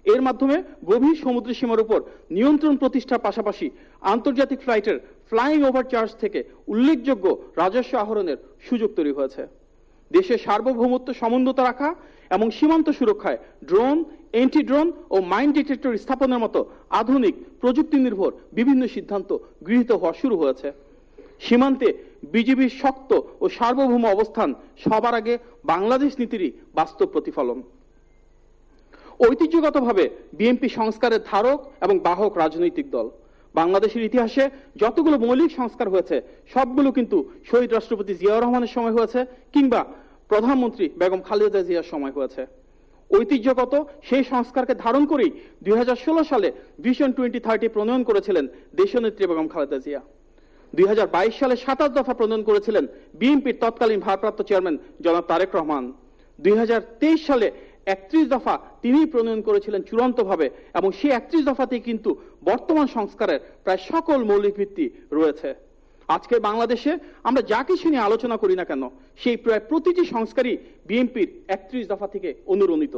এর মাধ্যমে গভীর সমুদ্র সীমার উপর নিয়ন্ত্রণ প্রতিষ্ঠার পাশাপাশি আন্তর্জাতিক ফ্লাইটের ফ্লাইং ওভার চার্জ থেকে উল্লেখযোগ্য রাজস্ব আহরণের সুযোগ তৈরি হয়েছে। দেশের সার্বভৌমত্ব সমুন্নত রাখা এবং সীমান্ত সুরক্ষায় ড্রোন, এন্টি ড্রোন ও মাইন ডিটেক্টর স্থাপনের মতো আধুনিক প্রযুক্তি নির্ভর বিভিন্ন সিদ্ধান্ত গৃহীত হওয়া শুরু হয়েছে। সীমান্তে বিজিবির শক্ত ও সার্বভৌম অবস্থান সবার আগে বাংলাদেশ নীতিরই বাস্তব প্রতিফলন। ঐতিহ্যগতভাবে বিএনপি সংস্কারের ধারক এবং বাহক রাজনৈতিক দল। বাংলাদেশের ইতিহাসে যতগুলো মৌলিক সংস্কার হয়েছে সবগুলো কিন্তু শহীদ রাষ্ট্রপতি জিয়াউর রহমানের সময় হয়েছে কিংবা প্রধানমন্ত্রী বেগম খালেদা জিয়ার সময় হয়েছে। ঐতিহ্যগত সেই সংস্কারকে ধারণ করেই 2016 সালে ভিশন 2030 প্রণয়ন করেছিলেন দেশনেত্রী বেগম খালেদা জিয়া। 2022 সালে 27 দফা প্রণয়ন করেছিলেন বিএনপির তৎকালীন ভারপ্রাপ্ত চেয়ারম্যান জনাব তারেক রহমান। 2023 সালে 31 দফা তিনি প্রণয়ন করেছিলেন চূড়ান্তভাবে এবং সেই 31 দফাতেই কিন্তু বর্তমান সংস্কারের প্রায় সকল মৌলিক ভিত্তি রয়েছে। আজকে বাংলাদেশে আমরা যা কিছু নিয়ে আলোচনা করি না কেন সেই প্রায় প্রতিটি সংস্কারই বিএনপির 31 দফা থেকে অনুরণিত।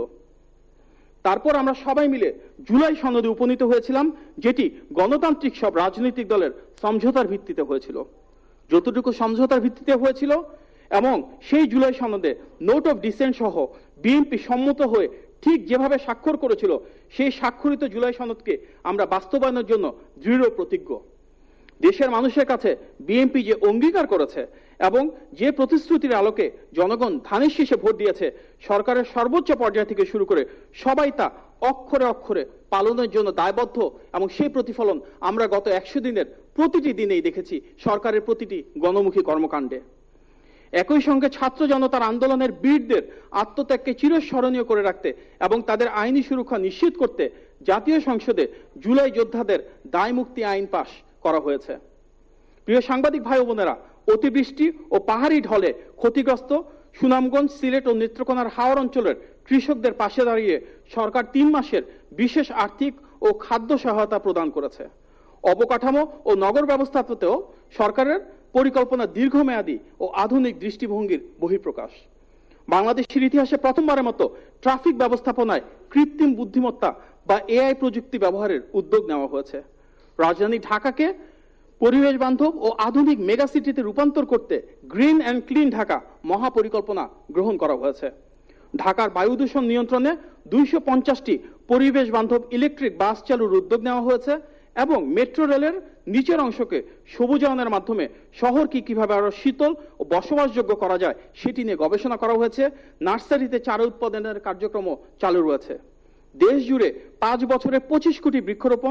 তারপর আমরা সবাই মিলে জুলাই সনদে উপনীত হয়েছিলাম, যেটি গণতান্ত্রিক সব রাজনৈতিক দলের সমঝোতার ভিত্তিতে হয়েছিল। যতটুকু সমঝোতার ভিত্তিতে হয়েছিল এবং সেই জুলাই সনদে নোট অফ ডিসেন্ট সহ বিএনপি সম্মত হয়ে ঠিক যেভাবে স্বাক্ষর করেছিল সেই স্বাক্ষরিত জুলাই সনদকে আমরা বাস্তবায়নের জন্য দৃঢ় প্রতিজ্ঞ। দেশের মানুষের কাছে বিএনপি যে অঙ্গীকার করেছে এবং যে প্রতিশ্রুতির আলোকে জনগণ ধানের শীষে ভোট দিয়েছে, সরকারের সর্বোচ্চ পর্যায় থেকে শুরু করে সবাই তা অক্ষরে অক্ষরে পালনের জন্য দায়বদ্ধ এবং সেই প্রতিফলন আমরা গত 100 দিনের প্রতিটি দিনেই দেখেছি সরকারের প্রতিটি গণমুখী কর্মকাণ্ডে। একই সঙ্গে ছাত্র জনতার আন্দোলনের বীরদের আত্মত্যাগকে চিরস্মরণীয় করে রাখতে এবং তাদের আইনি সুরক্ষা নিশ্চিত করতে জাতীয় সংসদে জুলাই যোদ্ধাদের দায় মুক্তি আইন পাশ করা হয়েছে। প্রিয় সাংবাদিক ভাই ও বোনেরা, অতিবৃষ্টি ও পাহাড়ি ঢলে ক্ষতিগ্রস্ত সুনামগঞ্জ, সিলেট ও নেত্রকোনার হাওর অঞ্চলের কৃষকদের পাশে দাঁড়িয়ে সরকার 3 মাসের বিশেষ আর্থিক ও খাদ্য সহায়তা প্রদান করেছে। অবকাঠামো ও নগর ব্যবস্থাপনাতেও সরকারের পরিকল্পনা দীর্ঘমেয়াদী ও আধুনিক দৃষ্টিভঙ্গির বহিঃপ্রকাশ। বাংলাদেশের ইতিহাসে প্রথমবারের মতো ট্রাফিক ব্যবস্থাপনায় কৃত্রিম বুদ্ধিমত্তা বা এআই প্রযুক্তি ব্যবহারের উদ্যোগ নেওয়া হয়েছে। রাজধানী ঢাকাকে পরিবেশ বান্ধব ও আধুনিক মেগা সিটিতে রূপান্তর করতে গ্রিন অ্যান্ড ক্লিন ঢাকা মহাপরিকল্পনা গ্রহণ করা হয়েছে। ঢাকার বায়ু দূষণ নিয়ন্ত্রণে 250টি পরিবেশ বান্ধব ইলেকট্রিক বাস চালুর উদ্যোগ নেওয়া হয়েছে এবং মেট্রো রেলের নিচের অংশকে সবুজায়নের মাধ্যমে শহরকে কিভাবে আরো শীতল ও বসবাসযোগ্য করা যায় সেটি নিয়ে গবেষণা করা হয়েছে। নার্সারিতে চারা উৎপাদনের কার্যক্রম চালু রয়েছে। দেশ জুড়ে 5 বছরে 25 কোটি বৃক্ষরোপণ,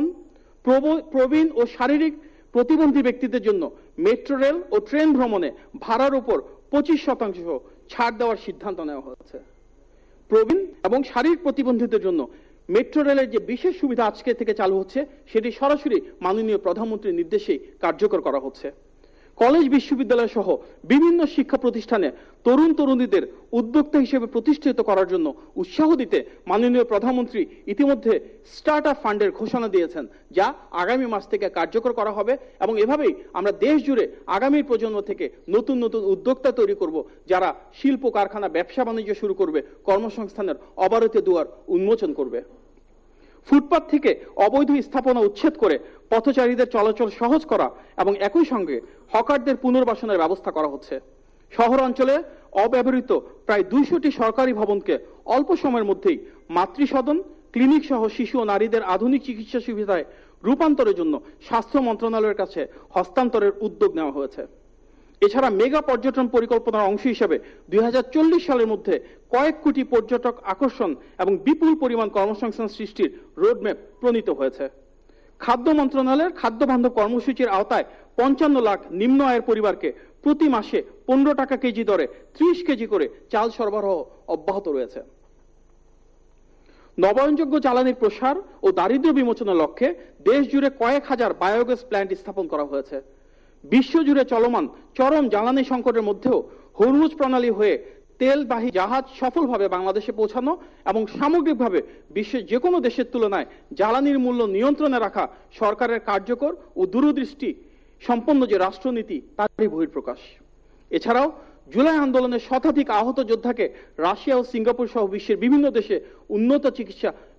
প্রবীণ ও শারীরিক প্রতিবন্ধী ব্যক্তিদের জন্য মেট্রো রেল ও ট্রেন ভ্রমণে ভাড়ার উপর 25% ছাড় দেওয়ার সিদ্ধান্ত নেওয়া হয়েছে। প্রবীণ এবং শারীরিক প্রতিবন্ধীদের জন্য মেট্রো রেলের যে বিশেষ সুবিধা আজকে থেকে চালু হচ্ছে সেটি সরাসরি মাননীয় প্রধানমন্ত্রীর নির্দেশেই কার্যকর করা হচ্ছে। কলেজ, বিশ্ববিদ্যালয় সহ বিভিন্ন শিক্ষা প্রতিষ্ঠানে তরুণ তরুণীদের উদ্যোক্তা হিসেবে প্রতিষ্ঠিত করার জন্য উৎসাহ দিতে মাননীয় প্রধানমন্ত্রী ইতিমধ্যে স্টার্ট আপ ফান্ডের ঘোষণা দিয়েছেন, যা আগামী মাস থেকে কার্যকর করা হবে এবং এভাবেই আমরা দেশ জুড়ে আগামী প্রজন্ম থেকে নতুন নতুন উদ্যোক্তা তৈরি করব, যারা শিল্প কারখানা, ব্যবসা বাণিজ্য শুরু করবে, কর্মসংস্থানের অবারিত দুয়ার উন্মোচন করবে। ফুটপাত থেকে অবৈধ স্থাপনা উচ্ছেদ করে পথচারীদের চলাচল সহজ করা এবং একই সঙ্গে হকারদের পুনর্বাসনের ব্যবস্থা করা হচ্ছে। শহর অঞ্চলে অব্যবহৃত প্রায় 200টি সরকারি ভবনকে অল্প সময়ের মধ্যেই মাতৃসদন, ক্লিনিক সহ শিশু ও নারীদের আধুনিক চিকিৎসা সুবিধায় রূপান্তরের জন্য স্বাস্থ্য মন্ত্রণালয়ের কাছে হস্তান্তরের উদ্যোগ নেওয়া হয়েছে। এছাড়া মেগা পর্যটন পরিকল্পনার অংশ হিসেবে 2040 সালের মধ্যে কয়েক কোটি পর্যটক আকর্ষণ এবং বিপুল পরিমাণ কর্মসংস্থান সৃষ্টির রোডম্যাপ প্রণীত হয়েছে। খাদ্য মন্ত্রণালয়ের খাদ্য বান্ধব কর্মসূচির আওতায় 55 লাখ নিম্ন আয়ের পরিবারকে প্রতি মাসে 15 টাকা কেজি দরে 30 কেজি করে চাল সরবরাহ অব্যাহত রয়েছে। নবায়নযোগ্য জ্বালানির প্রসার ও দারিদ্র্য বিমোচনের লক্ষ্যে দেশ জুড়ে কয়েক হাজার বায়োগ্যাস প্ল্যান্ট স্থাপন করা হয়েছে। বিশ্বজুড়ে চলমান চরম জ্বালানি সংকটের মধ্যেও হরমুজ প্রণালী হয়ে তেলবাহী জাহাজ সফলভাবে বাংলাদেশে পৌঁছানো এবং সামগ্রিকভাবে বিশ্বের যে কোনো দেশের তুলনায় জ্বালানির মূল্য নিয়ন্ত্রণে রাখা সরকারের কার্যকর ও দূরদৃষ্টি সম্পন্ন যে রাষ্ট্রনীতি তারই বহিঃপ্রকাশ। এছাড়াও জুলাই আন্দোলনের শতাধিক আহত যোদ্ধাকে রাশিয়া ও সিঙ্গাপুর সহ বিশ্বের বিভিন্ন দেশে উন্নত চিকিৎসা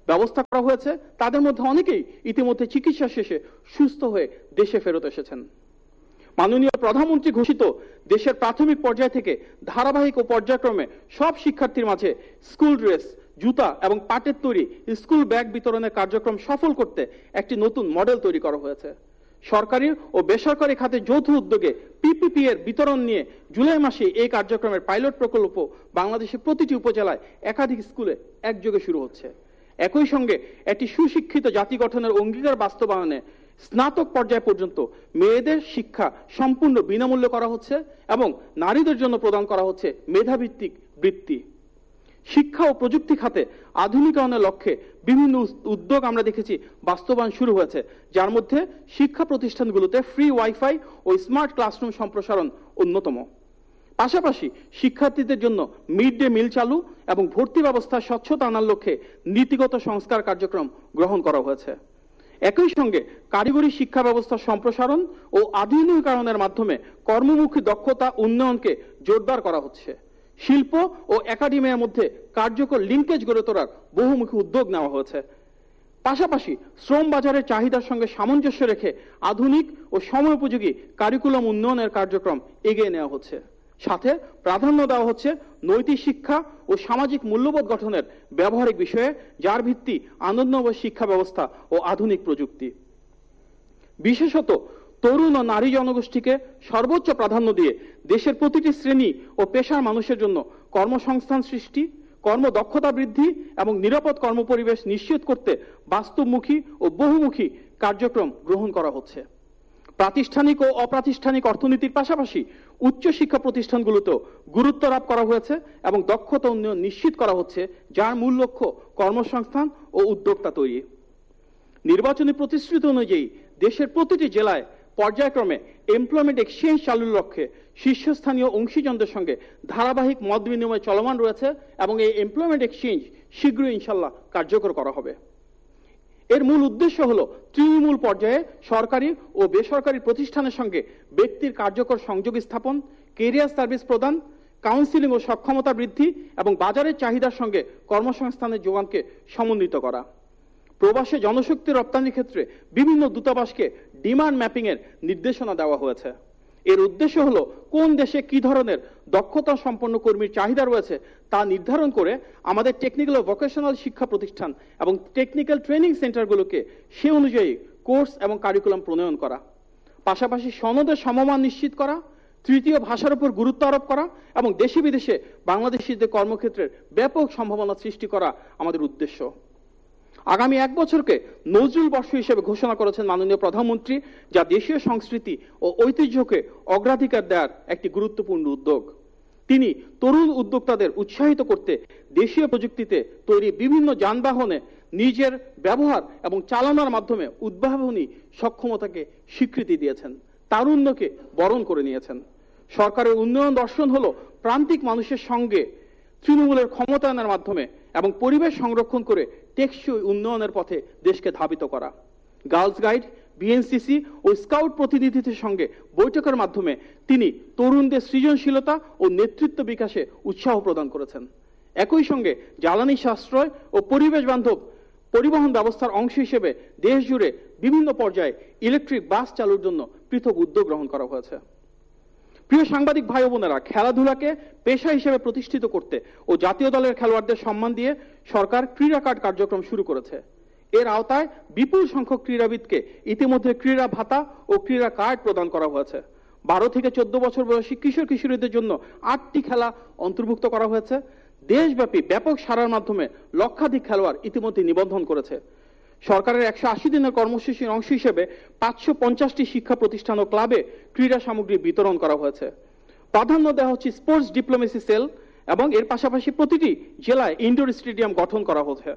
ব্যবস্থা করা হয়েছে। তাদের মধ্যে অনেকেই ইতিমধ্যে চিকিৎসা শেষে সুস্থ হয়ে দেশে ফেরত এসেছেন। মাননীয় প্রধানমন্ত্রী ঘোষিত দেশের প্রাথমিক পর্যায় থেকে ধারাবাহিক ও পর্যায়ক্রমে সব শিক্ষার্থীর মাঝে স্কুল ড্রেস, জুতা এবং পাটের তৈরি স্কুল ব্যাগ বিতরণের কার্যক্রম সফল করতে একটি নতুন মডেল তৈরি করা হয়েছে। সরকারি ও বেসরকারি খাতে যৌথ উদ্যোগে পিপিপি এর বিতরণ নিয়ে জুলাই মাসে এই কার্যক্রমের পাইলট প্রকল্প বাংলাদেশের প্রতিটি উপজেলায় একাধিক স্কুলে একযোগে শুরু হচ্ছে। একই সঙ্গে একটি সুশিক্ষিত জাতি গঠনের অঙ্গীকার বাস্তবায়নে স্নাতক পর্যায় পর্যন্ত মেয়েদের শিক্ষা সম্পূর্ণ বিনামূল্যে করা হচ্ছে এবং নারীদের জন্য প্রদান করা হচ্ছে মেধাভিত্তিক বৃত্তি। শিক্ষা ও প্রযুক্তি খাতে আধুনিকায়নের লক্ষ্যে বিভিন্ন উদ্যোগ আমরা দেখেছি বাস্তবায়ন শুরু হয়েছে, যার মধ্যে শিক্ষা প্রতিষ্ঠানগুলোতে ফ্রি ওয়াইফাই ও স্মার্ট ক্লাসরুম সম্প্রসারণ অন্যতম। পাশাপাশি শিক্ষার্থীদের জন্য মিড ডে মিল চালু এবং ভর্তি ব্যবস্থা স্বচ্ছতা আনার লক্ষ্যে নীতিগত সংস্কার কার্যক্রম গ্রহণ করা হয়েছে। একই সঙ্গে কারিগরি শিক্ষা ব্যবস্থা সম্প্রসারণ ও আধুনিকায়নের মাধ্যমে কর্মমুখী দক্ষতা উন্নয়নকে জোরদার করা হচ্ছে। শিল্প ও একাডেমির মধ্যে কার্যকর লিঙ্কেজ গড়ে তোলার বহুমুখী উদ্যোগ নেওয়া হয়েছে। পাশাপাশি শ্রম বাজারের চাহিদার সঙ্গে সামঞ্জস্য রেখে আধুনিক ও সময়োপযোগী কারিকুলাম উন্নয়নের কার্যক্রম এগিয়ে নেওয়া হচ্ছে। সাথে প্রাধান্য দেওয়া হচ্ছে নৈতিক শিক্ষা ও সামাজিক মূল্যবোধ গঠনের ব্যবহারিক বিষয়ে, যার ভিত্তি আনন্দময় শিক্ষা ব্যবস্থা ও আধুনিক প্রযুক্তি। বিশেষত তরুণ ও নারী জনগোষ্ঠীকে সর্বোচ্চ প্রাধান্য দিয়ে দেশের প্রতিটি শ্রেণী ও পেশার মানুষের জন্য কর্মসংস্থান সৃষ্টি, কর্মদক্ষতা বৃদ্ধি এবং নিরাপদ কর্মপরিবেশ নিশ্চিত করতে বাস্তবমুখী ও বহুমুখী কার্যক্রম গ্রহণ করা হচ্ছে। প্রাতিষ্ঠানিক ও অপ্রাতিষ্ঠানিক অর্থনীতির পাশাপাশি উচ্চশিক্ষা প্রতিষ্ঠানগুলোতেও গুরুত্ব আরোপ করা হয়েছে এবং দক্ষতা উন্নয়ন নিশ্চিত করা হচ্ছে, যার মূল লক্ষ্য কর্মসংস্থান ও উদ্যোক্তা তৈরি। নির্বাচনী প্রতিশ্রুতি অনুযায়ী দেশের প্রতিটি জেলায় পর্যায়ক্রমে এমপ্লয়মেন্ট এক্সচেঞ্জ চালুর লক্ষ্যে শীর্ষস্থানীয় অংশীজনদের সঙ্গে ধারাবাহিক মত বিনিময় চলমান রয়েছে এবং এই এমপ্লয়মেন্ট এক্সচেঞ্জ শীঘ্রই ইনশাল্লাহ কার্যকর করা হবে। এর মূল উদ্দেশ্য হলো তৃণমূল পর্যায়ে সরকারি ও বেসরকারি প্রতিষ্ঠানের সঙ্গে ব্যক্তির কার্যকর সংযোগ স্থাপন, কেরিয়ার সার্ভিস প্রদান, কাউন্সিলিং ও সক্ষমতা বৃদ্ধি এবং বাজারের চাহিদার সঙ্গে কর্মসংস্থানের যোগানকে সমন্বিত করা। প্রবাসে জনশক্তি রপ্তানির ক্ষেত্রে বিভিন্ন দূতাবাসকে ডিমান্ড ম্যাপিং এর নির্দেশনা দেওয়া হয়েছে। এর উদ্দেশ্য হলো কোন দেশে কি ধরনের দক্ষতা সম্পন্ন কর্মীর চাহিদা রয়েছে তা নির্ধারণ করে আমাদের টেকনিক্যাল ও ভোকেশনাল শিক্ষা প্রতিষ্ঠান এবং টেকনিক্যাল ট্রেনিং সেন্টারগুলোকে সে অনুযায়ী কোর্স এবং কারিকুলাম প্রণয়ন করা। পাশাপাশি সনদের সমমান নিশ্চিত করা, তৃতীয় ভাষার উপর গুরুত্ব আরোপ করা এবং দেশে বিদেশে বাংলাদেশিদের কর্মক্ষেত্রের ব্যাপক সম্ভাবনা সৃষ্টি করা আমাদের উদ্দেশ্য। আগামী এক বছরকে নজরুল বর্ষ হিসেবে ঘোষণা করেছেন মাননীয় প্রধানমন্ত্রী, যা দেশীয় সংস্কৃতি ও ঐতিহ্যকে অগ্রাধিকার দেওয়ার একটি গুরুত্বপূর্ণ উদ্যোগ। তিনি তরুণ উদ্যোক্তাদের উৎসাহিত করতে দেশীয় প্রযুক্তিতে তৈরি বিভিন্ন যানবাহনে নিজের ব্যবহার এবং চালনার মাধ্যমে উদ্ভাবনী সক্ষমতাকে স্বীকৃতি দিয়েছেন, তারুণ্যকে বরণ করে নিয়েছেন। সরকারের উন্নয়ন দর্শন হলো প্রান্তিক মানুষের সঙ্গে তৃণমূলের ক্ষমতায়নের মাধ্যমে এবং পরিবেশ সংরক্ষণ করে টেকসই উন্নয়নের পথে দেশকে ধাবিত করা। গার্লস গাইড, বিএনসিসি ও স্কাউট প্রতিনিধিদের সঙ্গে বৈঠকের মাধ্যমে তিনি তরুণদের সৃজনশীলতা ও নেতৃত্ব বিকাশে উৎসাহ প্রদান করেছেন। একই সঙ্গে জ্বালানি সাশ্রয় ও পরিবেশ বান্ধব পরিবহন ব্যবস্থার অংশ হিসেবে দেশ জুড়ে বিভিন্ন পর্যায়ে ইলেকট্রিক বাস চালুর জন্য পৃথক উদ্যোগ গ্রহণ করা হয়েছে। প্রিয় সাংবাদিক ভাই বোনেরা, খেলাধুলাকে পেশা হিসেবে প্রতিষ্ঠিত করতে ও জাতীয় দলের খেলোয়াড়দের সম্মান দিয়ে সরকার ক্রীড়া কার্ড কার্যক্রম শুরু করেছে। এর আওতায় বিপুল সংখ্যক ক্রীড়াবিদকে ইতিমধ্যে ক্রীড়া ভাতা ও ক্রীড়া কার্ড প্রদান করা হয়েছে। 12 থেকে 14 বছর বয়সী কিশোর কিশোরীদের জন্য 8টি খেলা অন্তর্ভুক্ত করা হয়েছে। দেশব্যাপী ব্যাপক সাড়ার মাধ্যমে লক্ষাধিক খেলোয়াড় ইতিমধ্যে নিবন্ধন করেছে। সরকারের 180 দিনের কর্মসূচির অংশ হিসেবে 550টি শিক্ষা প্রতিষ্ঠান ও ক্লাবে ক্রীড়া সামগ্রী বিতরণ করা হয়েছে। প্রাধান্য দেওয়া হচ্ছে স্পোর্টস ডিপ্লোমেসি সেল এবং এর পাশাপাশি প্রতিটি জেলায় ইনডোর স্টেডিয়াম গঠন করা হচ্ছে।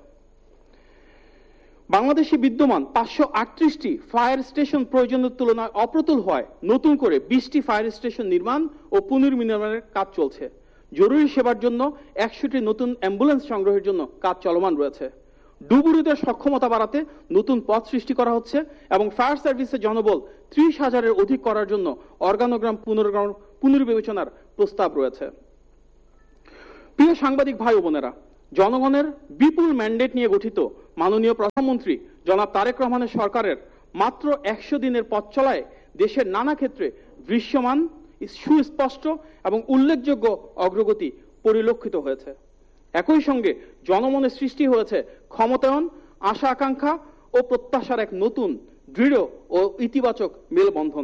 বাংলাদেশে বিদ্যমান 538টি ফায়ার স্টেশন প্রয়োজনের তুলনায় অপ্রতুল হওয়ায় নতুন করে 20টি ফায়ার স্টেশন নির্মাণ ও পুনর্নির্মাণের কাজ চলছে। জরুরি সেবার জন্য 100টি নতুন অ্যাম্বুলেন্স সংগ্রহের জন্য কাজ চলমান রয়েছে। ডুবুরিদের সক্ষমতা বাড়াতে নতুন পথ সৃষ্টি করা হচ্ছে এবং ফায়ার সার্ভিসের জনবল 30,000-এর অধিক করার জন্য অর্গানোগ্রাম পুনর্বিবেচনার প্রস্তাব রয়েছে। প্রিয় সাংবাদিক ভাই বোনেরা, জনগণের বিপুল ম্যান্ডেট নিয়ে গঠিত মাননীয় প্রধানমন্ত্রী জনাব তারেক রহমানের সরকারের মাত্র 100 দিনের পথ চলায় দেশের নানা ক্ষেত্রে দৃশ্যমান, সুস্পষ্ট এবং উল্লেখযোগ্য অগ্রগতি পরিলক্ষিত হয়েছে। একই সঙ্গে জনমনে সৃষ্টি হয়েছে ক্ষমতায়ন, আশা আকাঙ্ক্ষা ও প্রত্যাশার এক নতুন দৃঢ় ও ইতিবাচক মেলবন্ধন।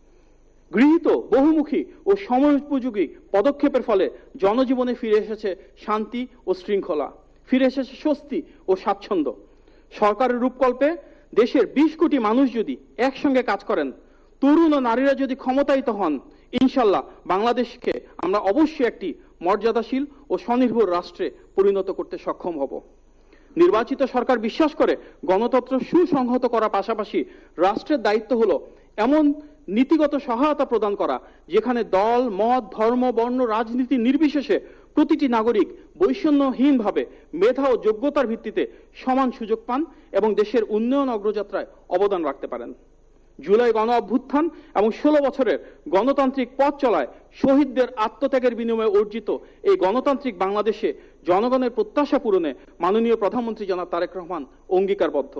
গৃহীত বহুমুখী ও সময়োপযোগী পদক্ষেপের ফলে জনজীবনে ফিরে এসেছে শান্তি ও শৃঙ্খলা, ফিরে এসেছে স্বস্তি ও স্বাচ্ছন্দ্য। সরকারের রূপকল্পে দেশের 20 কোটি মানুষ যদি একসঙ্গে কাজ করেন, তরুণ ও নারীরা যদি ক্ষমতায়িত হন, ইনশাল্লাহ বাংলাদেশকে আমরা অবশ্যই একটি মর্যাদাশীল ও স্বনির্ভর রাষ্ট্রে পরিণত করতে সক্ষম হব। নির্বাচিত সরকার বিশ্বাস করে গণতন্ত্র সুসংহত করার পাশাপাশি রাষ্ট্রের দায়িত্ব হলো এমন নীতিগত সহায়তা প্রদান করা যেখানে দল, মত, ধর্ম, বর্ণ, রাজনীতি নির্বিশেষে প্রতিটি নাগরিক বৈষম্যহীনভাবে মেধা ও যোগ্যতার ভিত্তিতে সমান সুযোগ পান এবং দেশের উন্নয়ন অগ্রযাত্রায় অবদান রাখতে পারেন। জুলাই গণ অভ্যুত্থান এবং 16 বছরের গণতান্ত্রিক পথ চলায় শহীদদের আত্মত্যাগের বিনিময়ে অর্জিত এই গণতান্ত্রিক বাংলাদেশে জনগণের প্রত্যাশা পূরণে মাননীয় প্রধানমন্ত্রী জনাব তারেক রহমান অঙ্গীকারবদ্ধ।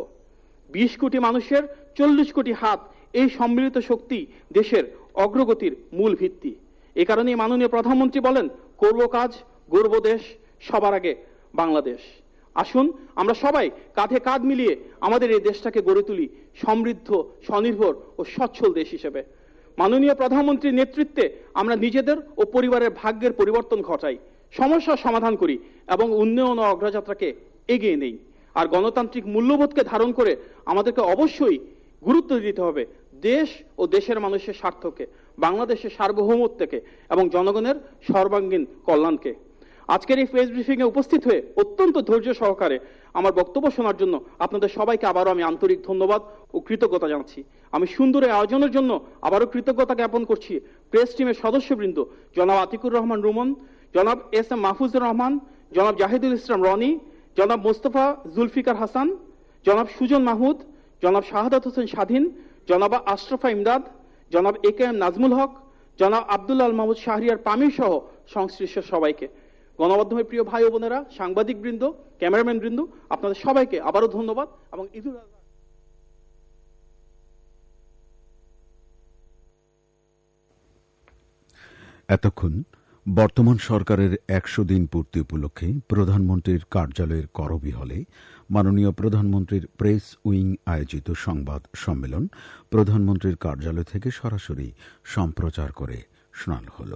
20 কোটি মানুষের 40 কোটি হাত, এই সম্মিলিত শক্তি দেশের অগ্রগতির মূল ভিত্তি। এ কারণেই মাননীয় প্রধানমন্ত্রী বলেন, করব কাজ, গর্ব দেশ, সবার আগে বাংলাদেশ। আসুন আমরা সবাই কাঁধে কাঁধ মিলিয়ে আমাদের এই দেশটাকে গড়ে তুলি সমৃদ্ধ, স্বনির্ভর ও সচ্ছল দেশ হিসেবে। মাননীয় প্রধানমন্ত্রীর নেতৃত্বে আমরা নিজেদের ও পরিবারের ভাগ্যের পরিবর্তন ঘটাই, সমস্যার সমাধান করি এবং উন্নয়ন ও অগ্রযাত্রাকে এগিয়ে নেই। আর গণতান্ত্রিক মূল্যবোধকে ধারণ করে আমাদেরকে অবশ্যই গুরুত্ব দিতে হবে দেশ ও দেশের মানুষের স্বার্থকে, বাংলাদেশের সার্বভৌমত্বকে এবং জনগণের সর্বাঙ্গীন কল্যাণকে। আজকের এই প্রেস ব্রিফিং এ উপস্থিত হয়ে অত্যন্ত ধৈর্য সহকারে আমার বক্তব্য শোনার জন্য আপনাদের সবাইকে আবারও আমি আন্তরিক ধন্যবাদ ও কৃতজ্ঞতা জানাচ্ছি। আমি সুন্দর এই আয়োজনের জন্য আবারও কৃতজ্ঞতা জ্ঞাপন করছি প্রেস টিমের সদস্যবৃন্দ জনাব আতিকুর রহমান রুমন, জনাব এস এম মাহফুজুর রহমান, জনাব জাহিদুল ইসলাম রনি, জনাব মোস্তফা জুলফিকার হাসান, জনাব সুজন মাহমুদ, জনাব শাহাদাত হোসেন স্বাধীন, জনাব আশরাফা ইমদাদ, জনাব একেএম নাজমুল হক, জনাব আব্দুল্লাহ আল মাহমুদ শাহরিয়ার পামির সহ সংশ্লিষ্ট সবাইকে, গণমাধ্যমের প্রিয় ভাই ও বোনেরা, সাংবাদিক বৃন্দ, ক্যামেরাম্যান বৃন্দ, আপনাদের সবাইকে আবারও ধন্যবাদ এবং ঈদুল আজহা। এতক্ষণ বর্তমান সরকারের 100 দিন পূর্তি উপলক্ষে প্রধানমন্ত্রীর কার্যালয়ের করবি হলে মাননীয় প্রধানমন্ত্রীর প্রেস উইং আয়োজিত সংবাদ সম্মেলন প্রধানমন্ত্রীর কার্যালয় থেকে সরাসরি সম্প্রচার করে শোনানো হল।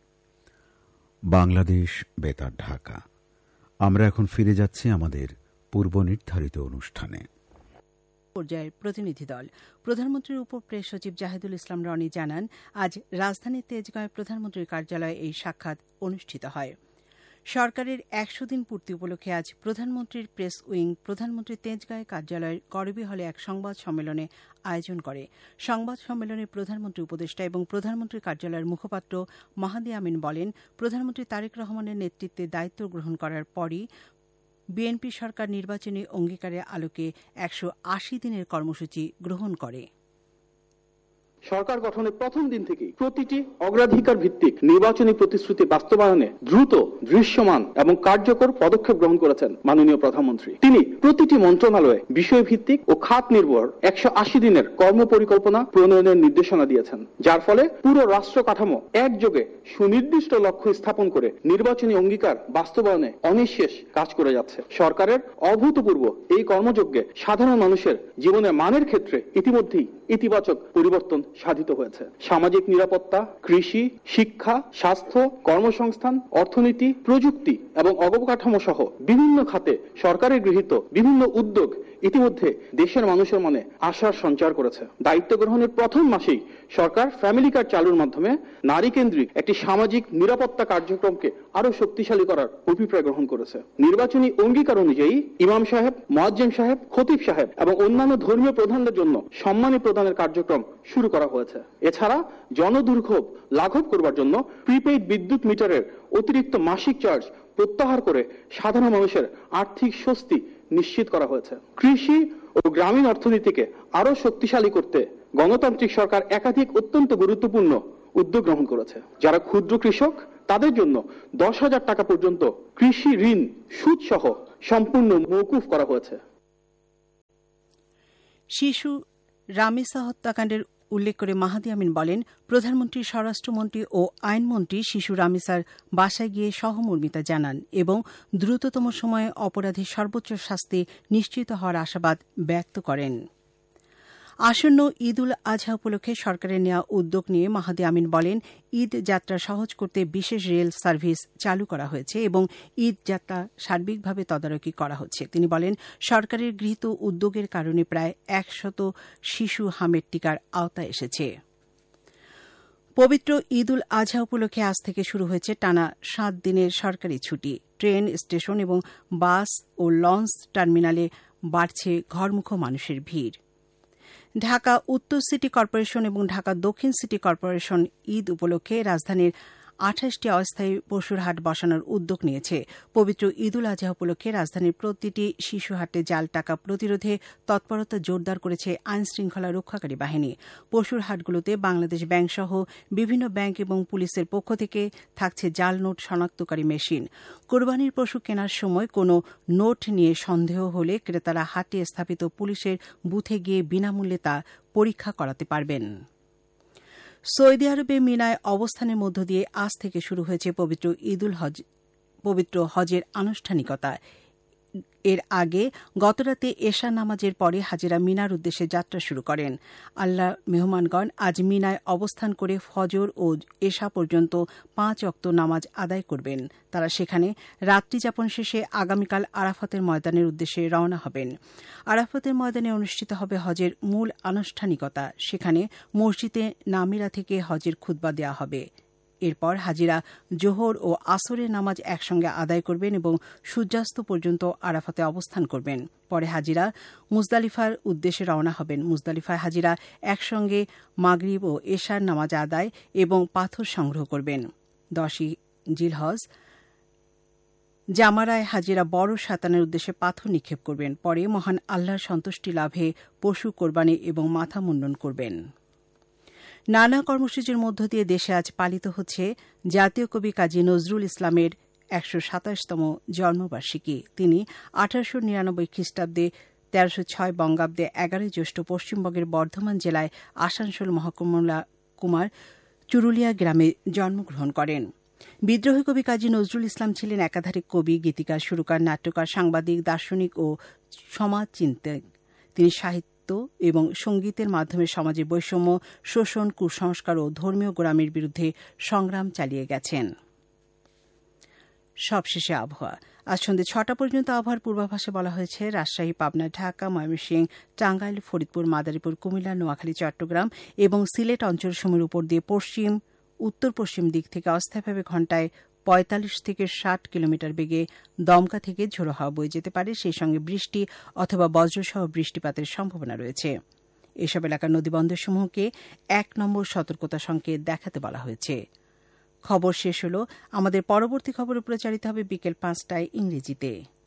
বাংলাদেশ বেতার, ঢাকা। আমরা এখন ফিরে যাচ্ছি আমাদের পূর্ব নির্ধারিত অনুষ্ঠানে। পর্যায়ের প্রতিনিধি দল। প্রধানমন্ত্রীর উপ প্রেস সচিব জাহিদুল ইসলাম রনি জানান, আজ রাজধানীর তেজগাঁয়ে প্রধানমন্ত্রীর কার্যালয়ে এই সাক্ষাৎ অনুষ্ঠিত হয়। সরকারের 100 দিন পূর্তি উপলক্ষে আজ প্রধানমন্ত্রীর প্রেস উইং প্রধানমন্ত্রীর তেজগাঁয়ে কার্যালয়ের করবি হলে এক সংবাদ সম্মেলনে আয়োজন করে। সংবাদ সম্মেলনে প্রধানমন্ত্রী উপদেষ্টা এবং প্রধানমন্ত্রীর কার্যালয়ের মুখপাত্র মাহাদি আমিন বলেন, প্রধানমন্ত্রী তারেক রহমানের নেতৃত্বে দায়িত্ব গ্রহণ করার পরই বিএনপি সরকার নির্বাচনী অঙ্গীকারের আলোকে 180 দিনের কর্মসূচি গ্রহণ করে। সরকার গঠনের প্রথম দিন থেকেই প্রতিটি অগ্রাধিকার ভিত্তিক নির্বাচনী প্রতিশ্রুতি বাস্তবায়নে দ্রুত, দৃশ্যমান এবং কার্যকর পদক্ষেপ গ্রহণ করেছেন মাননীয় প্রধানমন্ত্রী। তিনি প্রতিটি মন্ত্রণালয়ে বিষয়ভিত্তিক ও খাত নির্ভর 180 দিনের কর্মপরিকল্পনা প্রণয়নের নির্দেশনা দিয়েছেন, যার ফলে পুরো রাষ্ট্র কাঠামো একযোগে সুনির্দিষ্ট লক্ষ্য স্থাপন করে নির্বাচনী অঙ্গীকার বাস্তবায়নে অনিঃশেষ কাজ করে যাচ্ছে। সরকারের অভূতপূর্ব এই কর্মযজ্ঞে সাধারণ মানুষের জীবনের মানের ক্ষেত্রে ইতিমধ্যেই ইতিবাচক পরিবর্তন সাধিত হয়েছে। সামাজিক নিরাপত্তা, কৃষি, শিক্ষা, স্বাস্থ্য, কর্মসংস্থান, অর্থনীতি, প্রযুক্তি এবং অবকাঠামো সহ বিভিন্ন খাতে সরকারের গৃহীত বিভিন্ন উদ্যোগ ইতিমধ্যে দেশের মানুষের মনে আশার সঞ্চার করেছে। দায়িত্ব গ্রহণের প্রথম মাসেই সরকার ফ্যামিলি কার্ড চালুর মাধ্যমে নারী কেন্দ্রিক একটি সামাজিক নিরাপত্তা কার্যক্রমকে আরো শক্তিশালী করার অভিপ্রায় গ্রহণ করেছে। নির্বাচনী অঙ্গীকার অনুযায়ী ইমাম সাহেব, মুয়াজ্জিম সাহেব, খতিব সাহেব এবং অন্যান্য ধর্মীয় প্রধানদের জন্য সম্মানী প্রদানের কার্যক্রম শুরু করা হয়েছে। এছাড়া জনদুর্ভোগ লাঘব করবার জন্য প্রিপেইড বিদ্যুৎ মিটারের অতিরিক্ত মাসিক চার্জ প্রত্যাহার করে সাধারণ মানুষের আর্থিক স্বস্তি নিশ্চিত করা হয়েছে। কৃষি ও গ্রামীণ অর্থনীতিকে আরো শক্তিশালী করতে গণতান্ত্রিক সরকার একাধিক অত্যন্ত গুরুত্বপূর্ণ উদ্যোগ গ্রহণ করেছে। যারা ক্ষুদ্র কৃষক তাদের জন্য 10,000 টাকা পর্যন্ত কৃষি ঋণ সুদ সহ সম্পূর্ণ মওকুফ করা হয়েছে। শিশু রামিসা হত্যাকাণ্ডের উল্লেখ করে মাহাদি আমিন বলেন, প্রধানমন্ত্রী, স্বরাষ্ট্রমন্ত্রী ও আইনমন্ত্রী শিশু রামিসার বাসায় গিয়ে সহমর্মিতা জানান এবং দ্রুততম সময়ে অপরাধীর সর্বোচ্চ শাস্তি নিশ্চিত হওয়ার আশাবাদ ব্যক্ত করেন। আসন্ন ঈদ উল আজহা উপলক্ষে সরকারের নেওয়া উদ্যোগ নিয়ে মাহাদি আমিন বলেন, ঈদ যাত্রা সহজ করতে বিশেষ রেল সার্ভিস চালু করা হয়েছে এবং ঈদ যাত্রা সার্বিকভাবে তদারকি করা হচ্ছে। তিনি বলেন, সরকারের গৃহীত উদ্যোগের কারণে প্রায় 100 শিশু হামের টিকার আওতায় এসেছে। পবিত্র ঈদ উল আজহা উপলক্ষে আজ থেকে শুরু হয়েছে টানা 7 দিনের সরকারি ছুটি। ট্রেন, স্টেশন এবং বাস ও লঞ্চ টার্মিনালে বাড়ছে ঘরমুখো মানুষের ভিড়। ঢাকা উত্তর সিটি কর্পোরেশন এবং ঢাকা দক্ষিণ সিটি কর্পোরেশন ঈদ উপলক্ষে রাজধানীর 28টি অস্থায়ী পশুর হাট বসানোর উদ্যোগ নিয়েছে। পবিত্র ঈদ উল আজহা উপলক্ষে রাজধানীর প্রতিটি শিশু হাটে জাল টাকা প্রতিরোধে তৎপরতা জোরদার করেছে আইনশৃঙ্খলা রক্ষাকারী বাহিনী। পশুর হাটগুলোতে বাংলাদেশ ব্যাংকসহ বিভিন্ন ব্যাংক এবং পুলিশের পক্ষ থেকে থাকছে জাল নোট শনাক্তকারী মেশিন। কোরবানির পশু কেনার সময় কোনো নোট নিয়ে সন্দেহ হলে ক্রেতারা হাটে স্থাপিত পুলিশের বুথে গিয়ে বিনামূল্যে তা পরীক্ষা করাতে পারবেন। সৌদি আরবে মিনায় অবস্থানের মধ্য দিয়ে আজ থেকে শুরু হয়েছে পবিত্র হজের আনুষ্ঠানিকতা। এর আগে গতরাতে এশা নামাজের পরে হাজিরা মিনার উদ্দেশ্যে যাত্রা শুরু করেন। আল্লাহ মেহমানগণ আজ মিনায় অবস্থান করে ফজর ও এশা পর্যন্ত 5 ওয়াক্ত নামাজ আদায় করবেন। তারা সেখানে রাত্রিযাপন শেষে আগামীকাল আরাফাতের ময়দানের উদ্দেশ্যে রওনা হবেন। আরাফাতের ময়দানে অনুষ্ঠিত হবে হজের মূল আনুষ্ঠানিকতা। সেখানে মসজিদে নামিরা থেকে হজের খুতবা দেওয়া হবে। এরপর হাজিরা জোহর ও আসরের নামাজ একসঙ্গে আদায় করবেন এবং সূর্যাস্ত পর্যন্ত আরাফাতে অবস্থান করবেন। পরে হাজিরা মুজদালিফার উদ্দেশ্যে রওনা হবেন। মুজদালিফায় হাজিরা একসঙ্গে মাগরিব ও এশার নামাজ আদায় এবং পাথর সংগ্রহ করবেন। 10ই জিলহজ জামারায় হাজিরা বড় শয়তানের উদ্দেশ্যে পাথর নিক্ষেপ করবেন। পরে মহান আল্লাহর সন্তুষ্টি লাভে পশু কোরবানি এবং মাথা মুন্ডন করবেন। নানা কর্মসূচির মধ্য দিয়ে দেশে আজ পালিত হচ্ছে জাতীয় কবি কাজী নজরুল ইসলামের 127তম জন্মবার্ষিকী। তিনি 1899 খ্রিস্টাব্দে 1306 বঙ্গাব্দে 11 জ্যৈষ্ঠ পশ্চিমবঙ্গের বর্ধমান জেলায় আসানসোল মহকুমার চুরুলিয়া গ্রামে জন্মগ্রহণ করেন। বিদ্রোহী কবি কাজী নজরুল ইসলাম ছিলেন একাধারে কবি, গীতিকার, সুরকার, নাট্যকার, সাংবাদিক, দার্শনিক ও সমাজচিন্তক। তিনি সাহিত্য এবং সঙ্গীতের মাধ্যমে সমাজে বৈষম্য, শোষণ, কুসংস্কার ও ধর্মীয় গোঁড়ামির বিরুদ্ধে সংগ্রাম চালিয়ে গেছেন। সবশেষে আবহাওয়া। আজ সন্ধ্যে 6টা পর্যন্ত আবহাওয়ার পূর্বাভাসে বলা হয়েছে, রাজশাহী, পাবনা, ঢাকা, ময়মনসিংহ, টাঙ্গাইল, ফরিদপুর, মাদারীপুর, কুমিল্লা, নোয়াখালী, চট্টগ্রাম এবং সিলেট অঞ্চলসমূহের উপর দিয়ে পশ্চিম উত্তর পশ্চিম দিক থেকে অস্থায়ীভাবে ঘণ্টায় 45 থেকে 60 কিলোমিটার বেগে দমকা থেকে ঝোড়ো হাওয়া বয়ে যেতে পারে। সেই সঙ্গে বৃষ্টি অথবা বজ্রসহ বৃষ্টিপাতের সম্ভাবনা রয়েছে। এসব এলাকার নদীবন্দরসমূহকে 1 নম্বর সতর্কতা সংকেত দেখাতে বলা হয়েছে। খবর শেষ হল। আমাদের পরবর্তী খবর প্রচারিত হবে বিকেল 5টায় ইংরেজিতে।